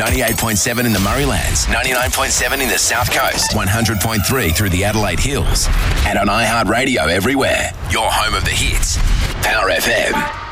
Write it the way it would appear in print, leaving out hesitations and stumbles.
98.7 in the Murraylands, 99.7 in the South Coast, 100.3 through the Adelaide Hills, and on iHeartRadio everywhere. Your home of the hits. Power FM.